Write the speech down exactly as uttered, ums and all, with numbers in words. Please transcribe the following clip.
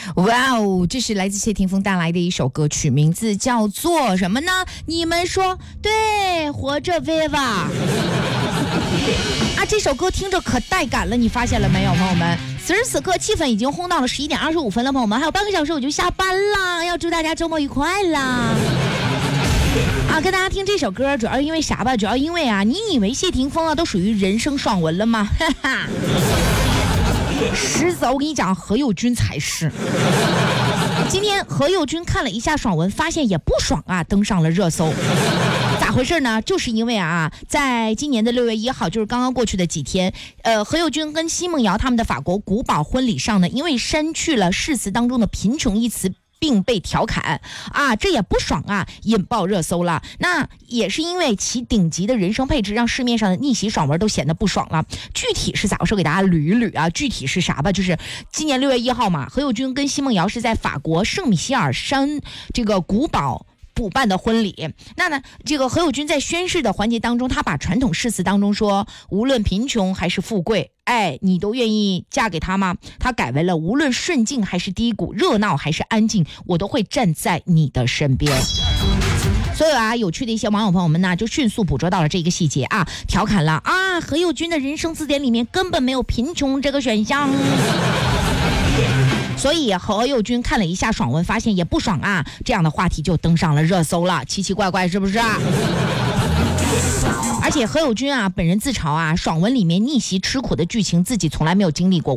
哇哦，这是来自谢霆锋带来的一首歌曲，名字叫做什么呢？你们说对，活着 Viva 啊，这首歌听着可带感了，你发现了没有，朋友们？此时此刻气氛已经轰到了十一点二十五分了，朋友们，还有半个小时我就下班啦，要祝大家周末愉快啦！啊，跟大家听这首歌主要因为啥吧？主要因为啊，你以为谢霆锋啊都属于人生爽文了吗？哈哈，实则我跟你讲，何猷君才是。今天何猷君看了一下爽文，发现也不爽啊，登上了热搜。咋回事呢？就是因为啊，在今年的六月一号，就是刚刚过去的几天，呃，何猷君跟奚梦瑶他们的法国古堡婚礼上呢，因为删去了誓词当中的贫穷一词，并被调侃啊，这也不爽啊，引爆热搜了。那也是因为其顶级的人生配置，让市面上的逆袭爽文都显得不爽了。具体是咋回事？给大家捋一捋啊。具体是啥吧？就是今年六月一号嘛，何猷君跟奚梦瑶是在法国圣米歇尔山这个古堡补办的婚礼。那呢，这个何猷君在宣誓的环节当中，他把传统誓词当中说无论贫穷还是富贵，哎，你都愿意嫁给他吗？他改为了无论顺境还是低谷，热闹还是安静，我都会站在你的身边。所以啊，有趣的一些网友朋友们呢，就迅速捕捉到了这个细节啊，调侃了啊，何猷君的人生字典里面根本没有贫穷这个选项。所以何猷君看了一下爽文，发现也不爽啊，这样的话题就登上了热搜了，奇奇怪怪是不是？而且何猷君啊，本人自嘲啊，爽文里面逆袭吃苦的剧情自己从来没有经历过。